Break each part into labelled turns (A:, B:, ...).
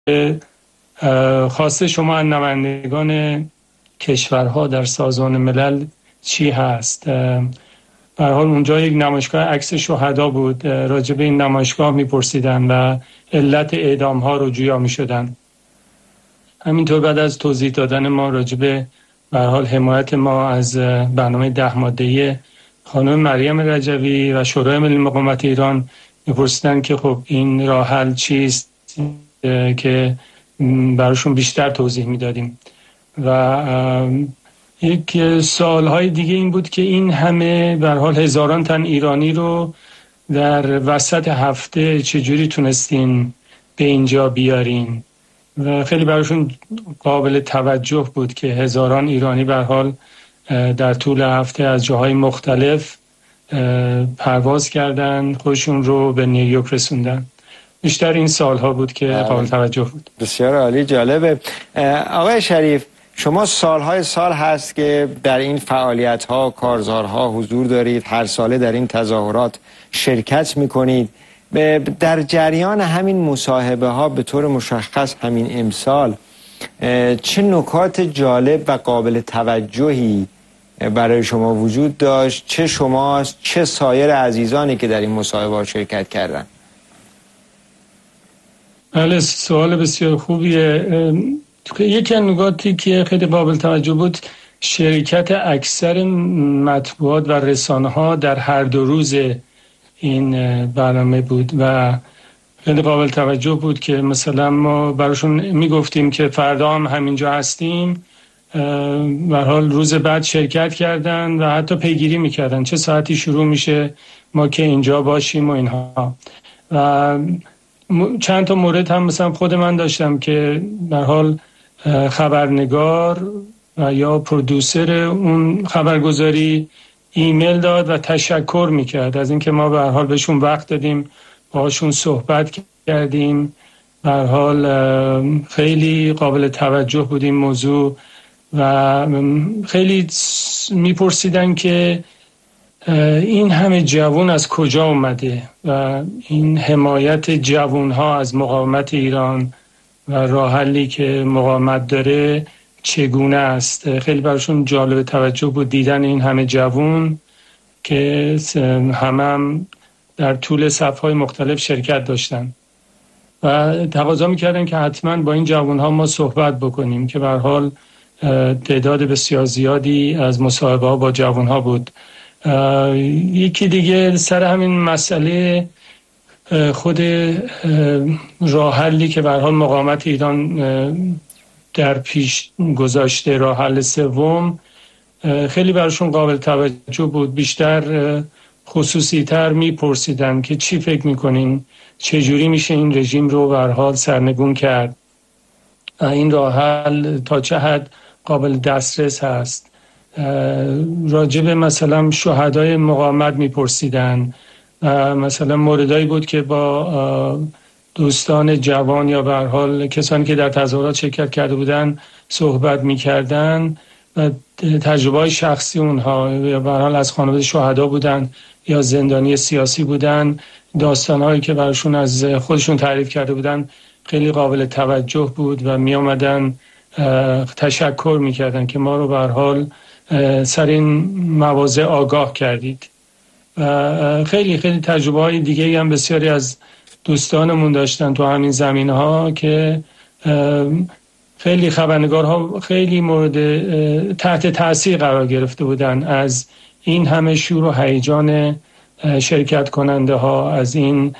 A: خواسته شما نمایندگان کشورها در سازمان ملل چی هست؟ به هر حال اونجا یک نمایشگاه عکس شهدا بود، راجع به این نمایشگاه میپرسیدن و علت اعدام ها رو جویا میشدن. همینطور بعد از توضیح دادن ما راجع به هر حال حمایت ما از برنامه 10 ماده‌ای خانم مریم رجوی و شورای ملی مقاومت ایران میپرسیدن که خب این راه حل چیست که براشون بیشتر توضیح میدادیم. و یک سوالهای دیگه این بود که این همه به هر حال هزاران تن ایرانی رو در وسط هفته چجوری تونستین به اینجا بیارین؟ و خیلی براشون قابل توجه بود که هزاران ایرانی به هر حال در طول هفته از جاهای مختلف پرواز کردن، خودشون رو به نیویورک رسوندن. بیشتر این سالها بود که قابل توجه بود.
B: بسیار عالی، جالبه. آقای شریف، شما سالهای سال هست که در این فعالیت‌ها، کارزارها حضور دارید، هر ساله در این تظاهرات شرکت می‌کنید. در جریان همین مصاحبه ها به طور مشخص همین امسال چه نکات جالب و قابل توجهی برای شما وجود داشت؟ چه شما چه سایر عزیزانی که در این مصاحبه ها شرکت کردن؟
A: بله، سوال بسیار خوبیه. یکی از نکاتی که خیلی قابل توجه بود شرکت اکثر مطبوعات و رسانه ها در هر دو روز این برنامه بود و خیلی قابل توجه بود که مثلا ما براشون میگفتیم که فردا هم همینجا هستیم، به هر حال روز بعد شرکت کردن و حتی پیگیری میکردن چه ساعتی شروع میشه ما که اینجا باشیم و اینها. و چند تا مورد هم مثلا خود من داشتم که به هر حال خبرنگار و یا پرودوسر اون خبرگزاری ایمیل داد و تشکر میکرد از اینکه ما به هر حال بهشون وقت دادیم، باهاشون صحبت کردیم. به هر حال خیلی قابل توجه بود این موضوع و خیلی میپرسیدن که این همه جوان از کجا اومده و این حمایت جوان ها از مقاومت ایران و راه حلی که مقاومت داره چگونه است. خیلی براشون جالب توجه بود دیدن این همه جوان که هم در طول صف‌های مختلف شرکت داشتن و تقاضا میکردن که حتما با این جوان‌ها ما صحبت بکنیم که به هر حال تعداد بسیار زیادی از مصاحبه‌ها با جوان‌ها بود. یکی دیگه سر همین مسئله خود راه حلی که به هر حال مقاومت ایران در پیش گذاشته، راه حل سوم، خیلی براشون قابل توجه بود. بیشتر خصوصی تر میپرسیدن که چی فکر میکنین، چجوری میشه این رژیم رو به هر حال سرنگون کرد، این راه حل تا چه حد قابل دسترس هست. راجب مثلا شهدای مقاومت میپرسیدن، مثلا موردایی بود که با دوستان جوان یا به هر حال کسانی که در تظاهرات شرکت کرده بودن صحبت میکردن و تجربه شخصی اونها یا به هر حال از خانواده شهدا بودن یا زندانی سیاسی بودن، داستانهایی که براشون از خودشون تعریف کرده بودن خیلی قابل توجه بود و می آمدن تشکر میکردن که ما رو به هر حال سر این مواضع آگاه کردید. خیلی تجربه های دیگه هم بسیاری از دوستانمون داشتن تو همین زمینه ها که خیلی خبرنگارها خیلی مورد تحت تاثیر قرار گرفته بودن از این همه شور و هیجان شرکت کننده ها، از این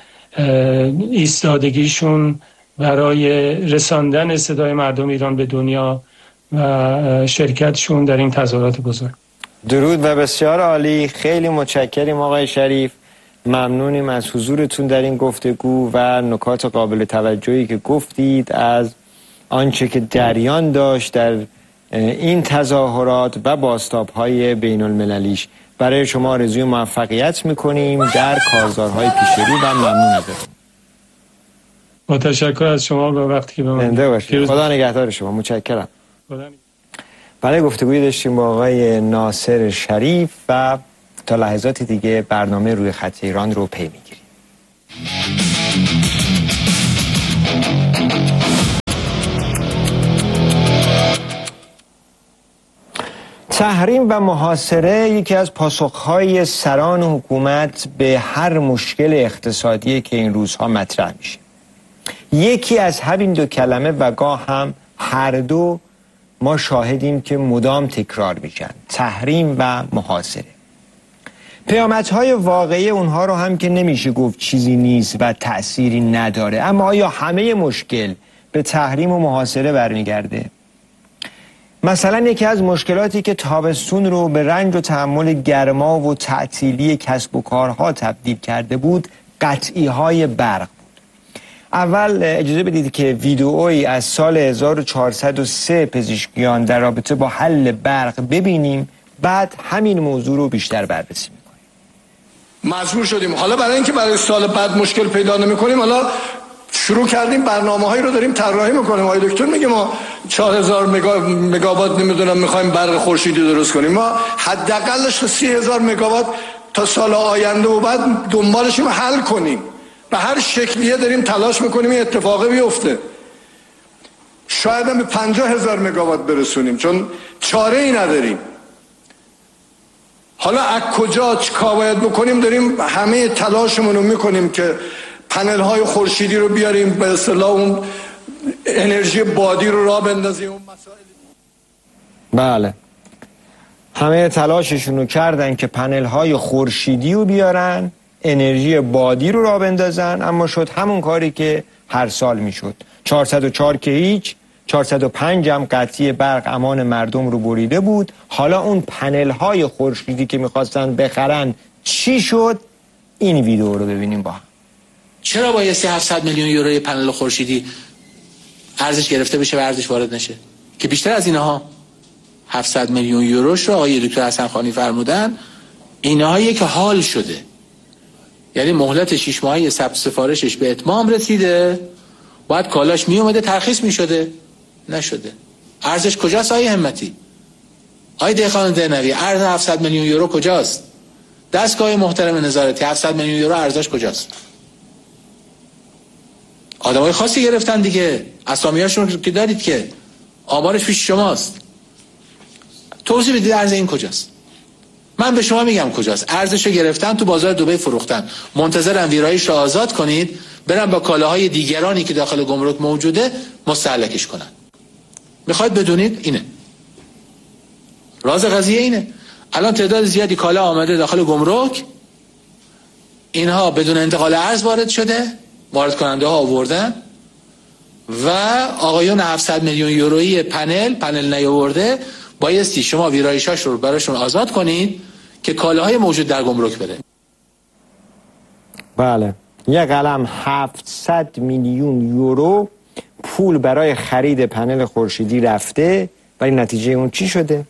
A: ایستادگیشون برای رساندن صدای مردم ایران به دنیا و شرکتشون در این تظاهرات بزرگ.
B: درود و بسیار عالی. خیلی متشکریم آقای شریف، ممنونیم از حضورتون در این گفتگو و نکات قابل توجهی که گفتید از آنچه که جریان داشت در این تظاهرات و بازتاب‌های بین المللیش. برای شما آرزوی موفقیت میکنیم در کارزارهای پیش‌رو و ممنون ازتون.
A: با تشکر از شما به وقتی که به من.
B: خدا نگهدار شما. متشکرم. برای گفتگویی داشتیم با آقای ناصر شریف و تا لحظات دیگه برنامه روی خط ایران رو پی میگیریم. تحریم و محاصره یکی از پاسخهای سران حکومت به هر مشکل اقتصادی که این روزها مطرح میشه. یکی از همین دو کلمه و گاه هم هر دو ما شاهدیم که مدام تکرار میشن: تحریم و محاصره. پیامدهای واقعی اونها رو هم که نمیشه گفت چیزی نیست و تأثیری نداره، اما آیا همه مشکل به تحریم و محاصره برمیگرده؟ مثلا یکی از مشکلاتی که تابستون رو به رنج و تحمل گرما و تعطیلی کسب و کارها تبدیل کرده بود، قطعی‌های برق بود. اول اجازه بدید که ویدئویی از سال 1403 پزشکیان در رابطه با حل برق ببینیم، بعد همین موضوع رو بیشتر بررسی می‌کنیم.
C: مجبور شدیم حالا برای اینکه برای سال بعد مشکل پیدا نمی‌کنیم، حالا شروع کردیم برنامه‌هایی رو داریم طراحی می‌کنیم. آقای دکتر میگه ما 4000 مگاوات نمیدونم می‌خوایم برق خورشیدی درست کنیم. ما حداقلش 30000 مگاوات تا سال آینده و بعد دنبالشیم حل کنیم. به هر شکلیه داریم تلاش می‌کنیم این اتفاقی بیفته. شاید هم به 50000 مگاوات برسونیم، چون چاره‌ای نداریم. حالا از کجا چیکار باید بکنیم؟ داریم همه تلاشمون رو می‌کنیم که پنل های خورشیدی رو بیاریم، به اصطلاح اون انرژی بادی رو راه بندازیم. اون
B: بله، همه تلاششون رو کردن که پنل های خورشیدی رو بیارن، انرژی بادی رو راه بندازن، اما شد همون کاری که هر سال میشد. 404 که هیچ، 405 هم قطعی برق امان مردم رو بریده بود. حالا اون پنل های خورشیدی که میخواستن بخرن چی شد؟ این ویدیو رو ببینیم با هم.
D: چرا بایستی 700 میلیون یورو پنل خورشیدی ارزش گرفته بشه و ارزش وارد نشه؟ که بیشتر از اینها 700 میلیون یوروش رو آقای دکتر حسن خانی فرمودن، اینهایی که حال شده، یعنی مهلت 6 ماهه ثبت سفارشش به اتمام رسیده، باید کالاش می اومده ترخیص می شده، نشده. ارزش کجاست آقای همتی؟ آقای دهقان دهنوی، ارز 700 میلیون یورو کجاست؟ دستگاه محترم نظارتی، 700 میلیون یورو ارزش کجاست؟ آدمای خاصی گرفتن دیگه، اسامیاشون که دارید که آمارش پیش شماست. توضیح بدید ارز این کجاست؟ من به شما میگم کجاست. ارزشو گرفتن، تو بازار دبی فروختن، منتظرن ویرایش رو آزاد کنید برن با کالاهای دیگرانی که داخل گمرک موجوده مستهلکش کنن. میخواید بدونید اینه راز قضیه، اینه الان تعداد زیادی کالا آمده داخل گمرک، اینها بدون انتقال ارز وارد شده، وارد کننده ها آوردن و آقایون 700 میلیون یورویی پنل نیاورده، بایستی شما ویرایشاش رو براشون آزاد کنید که کالاهای موجود در گمرک بره.
B: بله، یه قلم 700 میلیون یورو پول برای خرید پنل خورشیدی رفته، ولی نتیجه اون چی شده؟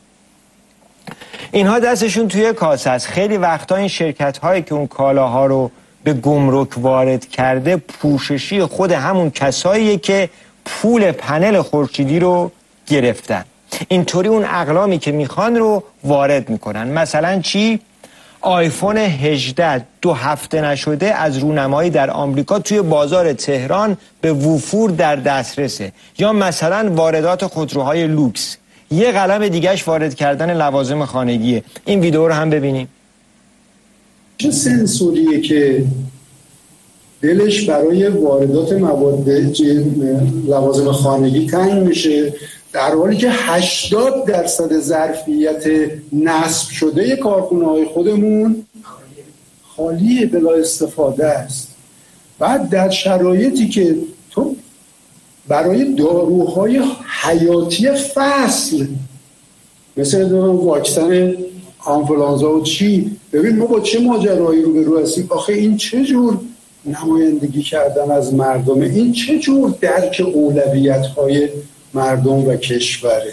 B: اینها دستشون توی کاسه است. خیلی وقتا این شرکت هایی که اون کالاها رو به گمرک وارد کرده، پوششی خود همون کساییه که پول پنل خورشیدی رو گرفتن. اینطوری اون اقلامی که میخوان رو وارد میکنن. مثلا چی؟ آیفون 18 2 هفته نشده از رونمایی در آمریکا توی بازار تهران به وفور در دسترسه. یا مثلا واردات خودروهای لوکس. یه قلم دیگهش وارد کردن لوازم خانگیه. این ویدیو رو هم ببینیم.
E: چه سنسوریه که دلش برای واردات مواد لوازم خانگی تنگ میشه، در حالی که 80% ظرفیت نصب شده کارخونه‌های خودمون خالی بلا استفاده است. بعد در شرایطی که تو برای داروهای حیاتی فصل مثل واکسن آنفولانزا و چی، ببین ما با چه ماجرایی روبرو هستیم. آخه این چه جور نمایندگی کردن از مردمه؟ این چه جور درک اولویت‌های مردم و کشوره؟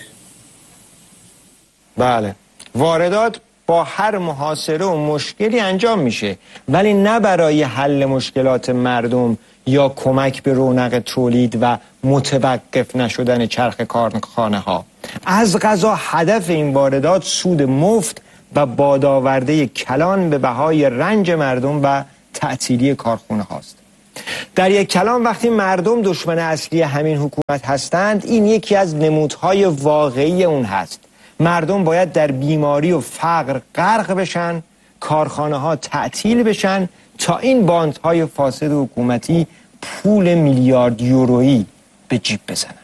B: بله، واردات با هر محاصره و مشکلی انجام میشه، ولی نه برای حل مشکلات مردم یا کمک به رونق تولید و متوقف نشدن چرخ کارخانه ها. از قضا هدف این واردات سود مفت و بادآورده کلان به بهای رنج مردم و تعطیلی کارخانه هاست. در یک کلام وقتی مردم دشمن اصلی همین حکومت هستند، این یکی از نمودهای واقعی اون هست. مردم باید در بیماری و فقر غرق بشن، کارخانه ها تعطیل بشن تا این باندهای فاسد حکومتی پول میلیارد یورویی به جیب بزنن.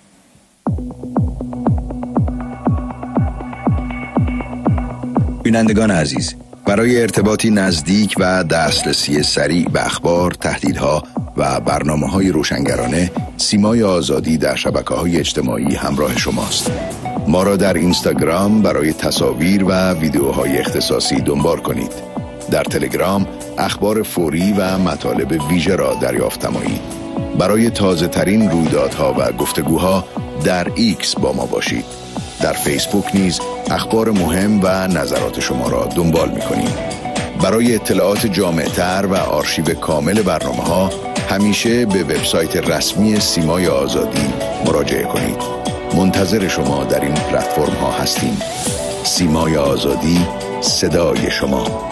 F: بینندگان عزیز، برای ارتباطی نزدیک و دسترسی سریع به اخبار، تحلیل‌ها و برنامه‌های روشنگرانه، سیمای آزادی در شبکه‌های اجتماعی همراه شماست. ما را در اینستاگرام برای تصاویر و ویدیوهای اختصاصی دنبال کنید. در تلگرام اخبار فوری و مطالب ویژه را دریافت نمایید. برای تازه ترین رویدادها و گفتگوها در ایکس با ما باشید. در فیسبوک نیز اخبار مهم و نظرات شما را دنبال می‌کنیم. برای اطلاعات جامع‌تر و آرشیو کامل برنامه‌ها همیشه به وبسایت رسمی سیمای آزادی مراجعه کنید. منتظر شما در این پلتفرم‌ها هستیم. سیمای آزادی، صدای شما.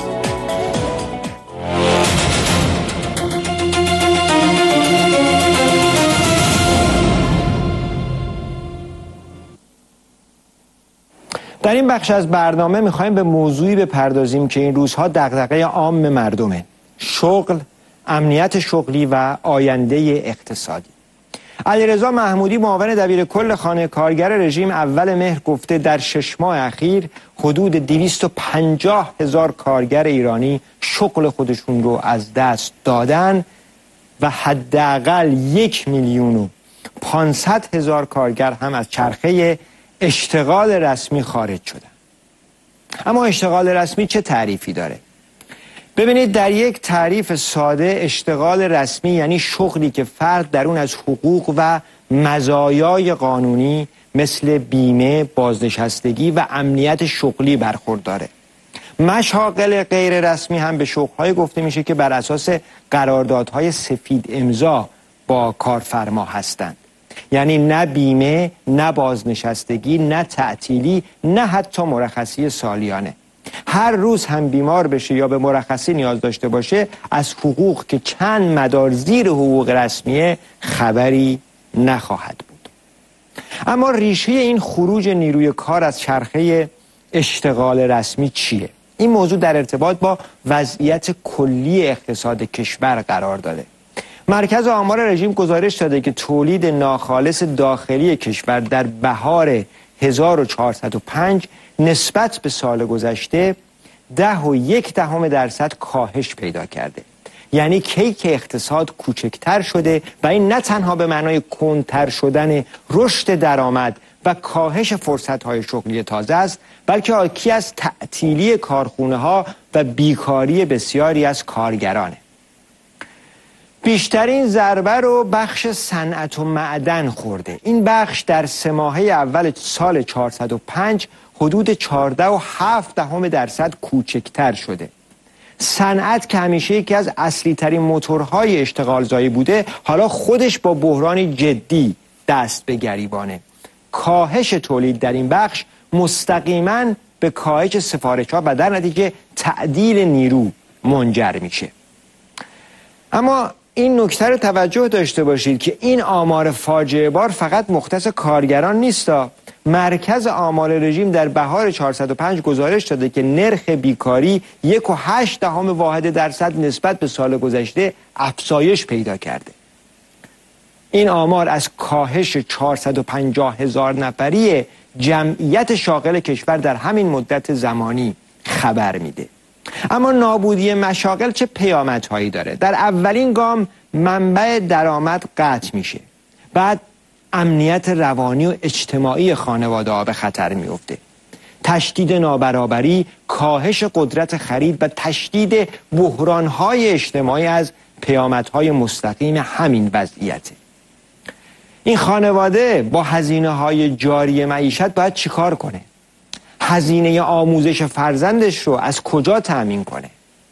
B: در این بخش از برنامه میخوایم به موضوعی بپردازیم که این روزها دغدغه عام مردمه: شغل، امنیت شغلی و آینده اقتصادی. علیرضا محمودی، معاون دبیر کل خانه کارگر رژیم، اول مهر گفته در 6 ماه اخیر حدود 250,000 کارگر ایرانی شغل خودشون رو از دست دادن و حداقل 1,500,000 کارگر هم از چرخه اشتغال رسمی خارج شدن. اما اشتغال رسمی چه تعریفی داره؟ ببینید، در یک تعریف ساده اشتغال رسمی یعنی شغلی که فرد در اون از حقوق و مزایای قانونی مثل بیمه، بازنشستگی و امنیت شغلی برخورداره. مشاغل غیر رسمی هم به شغل‌های گفته میشه که بر اساس قراردادهای سفید امضا با کارفرما هستند. یعنی نه بیمه، نه بازنشستگی، نه تعطیلی، نه حتی مرخصی سالیانه. هر روز هم بیمار بشه یا به مرخصی نیاز داشته باشه، از حقوق که چند مدار زیر حقوق رسمیه خبری نخواهد بود. اما ریشه این خروج نیروی کار از چرخه اشتغال رسمی چیه؟ این موضوع در ارتباط با وضعیت کلی اقتصاد کشور قرار داره. مرکز آمار رژیم گزارش داده که تولید ناخالص داخلی کشور در بهار 1405 نسبت به سال گذشته 10.1% کاهش پیدا کرده. یعنی کیک اقتصاد کوچکتر شده و این نه تنها به معنای کندتر شدن رشد درآمد و کاهش فرصت‌های شغلی تازه است، بلکه حاکی از تعطیلی کارخانه‌ها و بیکاری بسیاری از کارگرانه. بیشترین ضربه رو بخش صنعت و معدن خورده. این بخش در 3 ماهه اول سال 405 حدود 14.7% کوچکتر شده. صنعت که همیشه یکی از اصلی ترین موتورهای اشتغالزایی بوده، حالا خودش با بحرانی جدی دست به گریبانه. کاهش تولید در این بخش مستقیما به کاهش سفارش‌ها و در نتیجه تعدیل نیرو منجر میشه. اما این نکته رو توجه داشته باشید که این آمار فاجعه بار فقط مختص کارگران نیستا. مرکز آمار رژیم در بهار 405 گزارش داده که نرخ بیکاری 1.8% نسبت به سال گذشته افزایش پیدا کرده. این آمار از کاهش 450,000 نفری جمعیت شاغل کشور در همین مدت زمانی خبر میده. اما نابودی مشاغل چه پیامدهایی داره؟ در اولین گام منبع درآمد قطع میشه. بعد امنیت روانی و اجتماعی خانواده‌ها به خطر میفته. تشدید نابرابری، کاهش قدرت خرید و تشدید بحران‌های اجتماعی از پیامدهای مستقیم همین وضعیته. این خانواده با هزینه‌های جاری معیشت باید چیکار کنه؟ هزینه آموزش فرزندش رو از کجا تأمین کنه؟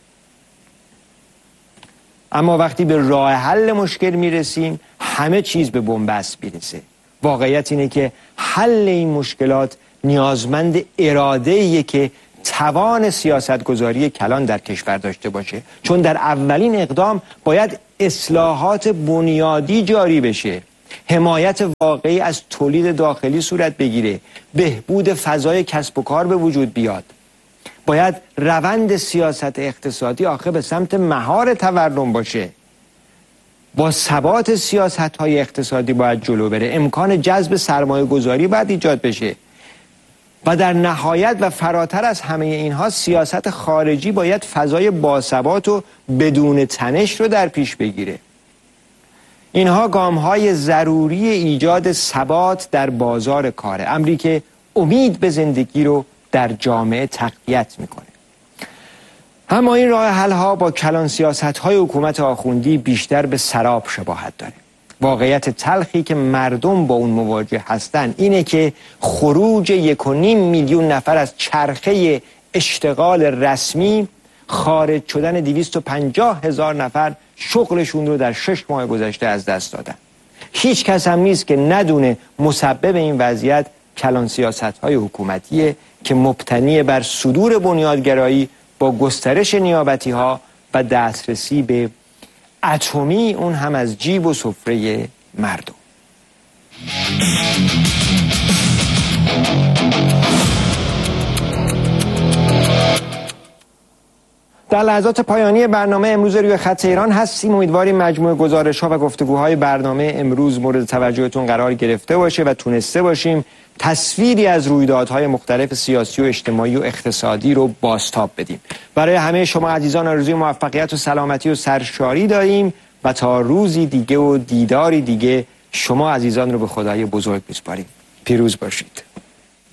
B: اما وقتی به راه حل مشکل میرسیم همه چیز به بنبست میرسه. واقعیت اینه که حل این مشکلات نیازمند اراده‌ایه که توان سیاستگذاری کلان در کشور داشته باشه، چون در اولین اقدام باید اصلاحات بنیادی جاری بشه حمایت واقعی از تولید داخلی صورت بگیره، بهبود فضای کسب و کار به وجود بیاد. باید روند سیاست اقتصادی آخه به سمت مهار تورم باشه. با ثبات سیاست‌های اقتصادی باید جلو بره، امکان جذب سرمایه گذاری باید ایجاد بشه و در نهایت و فراتر از همه اینها سیاست خارجی باید فضای باثبات و بدون تنش رو در پیش بگیره. اینها گام‌های ضروری ایجاد ثبات در بازار کاره، امری که امید به زندگی رو در جامعه تقویت میکنه. اما این راه حل‌ها با کلان سیاست‌های حکومت آخوندی بیشتر به سراب شباهت داره. واقعیت تلخی که مردم با اون مواجه هستن اینه که خروج 1.5 میلیون نفر از چرخه اشتغال رسمی، خارج شدن 250,000 نفر شغلشون رو در 6 ماه گذشته از دست دادن. هیچ کس هم نیست که ندونه مسبب این وضعیت کلان سیاست‌های حکومتیه که مبتنی بر صدور بنیادگرایی با گسترش نیابتی‌ها و دسترسی به اتمی، اون هم از جیب و سفره مردم. در لحظات پایانی برنامه امروز روی خط ایران هستیم. امیدواریم مجموعه گزارش‌ها و گفتگوهای برنامه امروز مورد توجهتون قرار گرفته باشه و تونسته باشیم تصویری از رویدادهای مختلف سیاسی و اجتماعی و اقتصادی رو بازتاب بدیم. برای همه شما عزیزان آرزوی موفقیت و سلامتی و سرشاری داریم و تا روزی دیگه و دیداری دیگه شما عزیزان رو به خدای بزرگ میسپاریم. پیروز باشید.